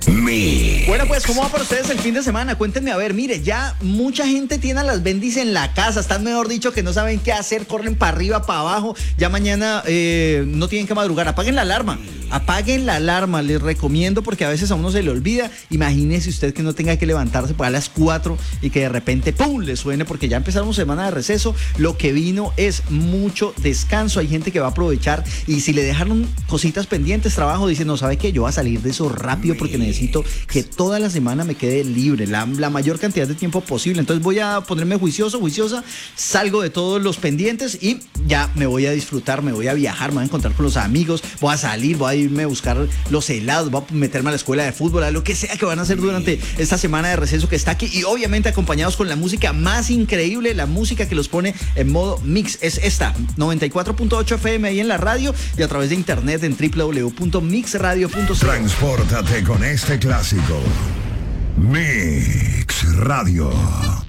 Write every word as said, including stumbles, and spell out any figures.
Mix. Bueno, pues, ¿cómo va para ustedes el fin de semana? Cuéntenme, a ver, mire, ya mucha gente tiene a las bendis en la casa, están mejor dicho que no saben qué hacer, corren para arriba, para abajo, ya mañana eh, no tienen que madrugar, apaguen la alarma, apaguen la alarma, les recomiendo porque a veces a uno se le olvida. Imagínese usted que no tenga que levantarse para las cuatro y que de repente, ¡pum!, le suene porque ya empezamos semana de receso, lo que vino es mucho descanso, hay gente que va a aprovechar y si le dejaron cositas pendientes, trabajo, dice, no, ¿sabe qué? Yo voy a salir de eso rápido porque necesito que toda la semana me quede libre, la, la mayor cantidad de tiempo posible. Entonces voy a ponerme juicioso, juiciosa, salgo de todos los pendientes y ya me voy a disfrutar, me voy a viajar, me voy a encontrar con los amigos, voy a salir, voy a irme a buscar los helados, voy a meterme a la escuela de fútbol, a lo que sea que van a hacer durante esta semana de receso que está aquí y obviamente acompañados con la música más increíble, la música que los pone en modo mix. Es esta, noventa y cuatro punto ocho F M ahí en la radio y a través de internet en doble u doble u doble u punto mix radio punto c o. Transpórtate con este clásico. Mix Radio.